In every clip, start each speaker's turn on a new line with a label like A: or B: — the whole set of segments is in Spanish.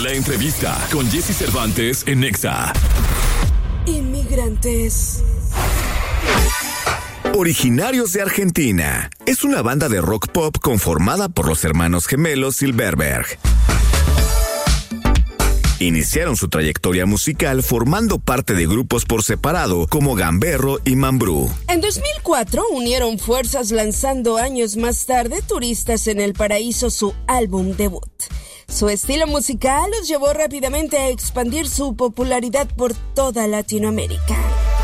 A: La entrevista con Jesse Cervantes en Nexa.
B: Inmigrantes.
C: Originarios de Argentina. Es una banda de rock pop conformada por los hermanos gemelos Silverberg. Iniciaron su trayectoria musical formando parte de grupos por separado como Gamberro y Mambrú.
B: En 2004 unieron fuerzas lanzando años más tarde Turistas en el Paraíso, su álbum debut. Su estilo musical los llevó rápidamente a expandir su popularidad por toda Latinoamérica.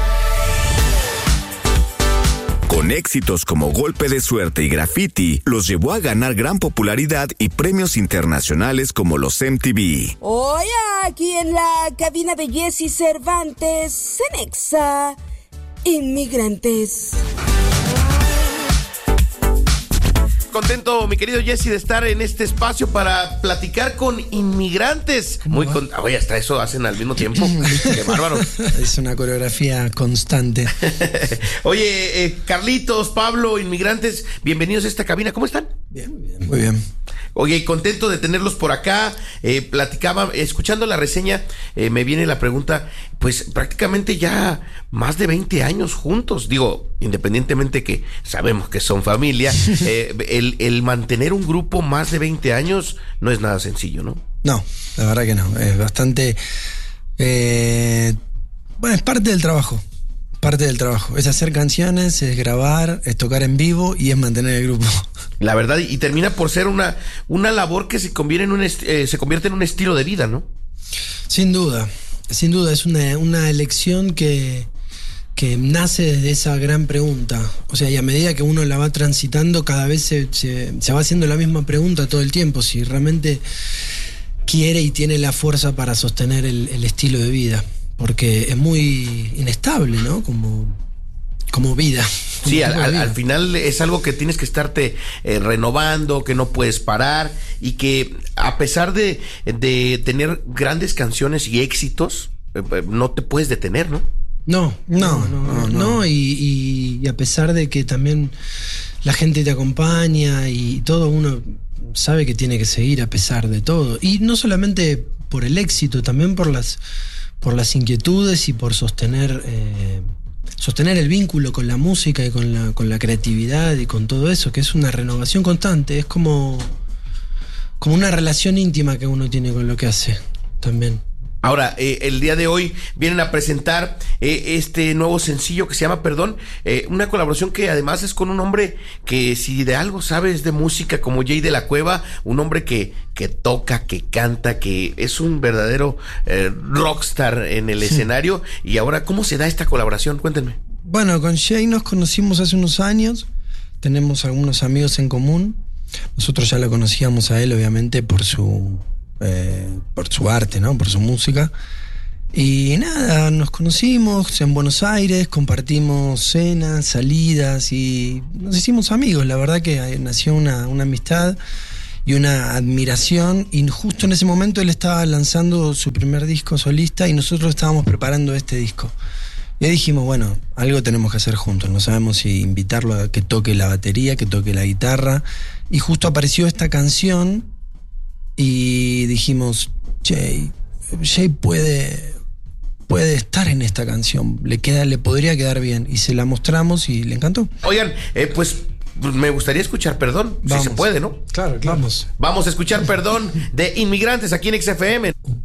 C: Con éxitos como Golpe de Suerte y Graffiti, los llevó a ganar gran popularidad y premios internacionales como los MTV.
B: Hoy aquí en la cabina de Jesse Cervantes, en Nexa, Inmigrantes.
D: Contento, mi querido Jesse, de estar en este espacio para platicar con inmigrantes. Oye, hasta eso hacen al mismo tiempo. Qué bárbaro.
E: Es una coreografía constante.
D: Oye, Carlitos, Pablo, inmigrantes, bienvenidos a esta cabina. ¿Cómo están?
E: Bien, muy bien. Muy bien.
D: Oye, contento de tenerlos por acá. Platicaba, escuchando la reseña, me viene la pregunta, pues prácticamente ya más de 20 años juntos. Digo, independientemente que sabemos que son familia, el mantener un grupo más de 20 años no es nada sencillo, ¿no?
E: No, la verdad que no. Es bastante... bueno, es parte del trabajo. Parte del trabajo. Es hacer canciones, es grabar, es tocar en vivo y es mantener el grupo.
D: La verdad, y termina por ser una labor que se convierte en un estilo de vida, ¿no?
E: Sin duda, es una elección que nace desde esa gran pregunta. O sea, y a medida que uno la va transitando, cada vez se va haciendo la misma pregunta todo el tiempo, si realmente quiere y tiene la fuerza para sostener el estilo de vida. Porque es muy inestable, ¿no? Como vida.
D: Sí, al final es algo que tienes que estarte renovando, que no puedes parar y que a pesar de tener grandes canciones y éxitos, no te puedes detener, ¿no?
E: No. Y a pesar de que también la gente te acompaña y todo, uno sabe que tiene que seguir a pesar de todo. Y no solamente por el éxito, también por las inquietudes y por sostener el vínculo con la música y con la creatividad y con todo eso, que es una renovación constante, es como una relación íntima que uno tiene con lo que hace también.
D: Ahora, el día de hoy vienen a presentar este nuevo sencillo que se llama Perdón, una colaboración que además es con un hombre que, si de algo sabes de música, como Jay de la Cueva, un hombre que toca, que canta, que es un verdadero rockstar en el escenario. Y ahora, ¿cómo se da esta colaboración? Cuéntenme.
E: Bueno, con Jay nos conocimos hace unos años, tenemos algunos amigos en común. Nosotros ya lo conocíamos a él, obviamente, por su arte, ¿no? Por su música. Y nada, nos conocimos en Buenos Aires, compartimos cenas, salidas y nos hicimos amigos. La verdad que nació una amistad y una admiración, y justo en ese momento él estaba lanzando su primer disco solista y nosotros estábamos preparando este disco. Y ahí dijimos, bueno, algo tenemos que hacer juntos, no sabemos si invitarlo a que toque la batería, que toque la guitarra, y justo apareció esta canción y dijimos, Jay puede estar en esta canción, le podría quedar bien, y se la mostramos y le encantó.
D: Oigan, pues me gustaría escuchar Perdón, si se puede, ¿no?
E: Claro.
D: Vamos a escuchar Perdón de Inmigrantes aquí en XFM.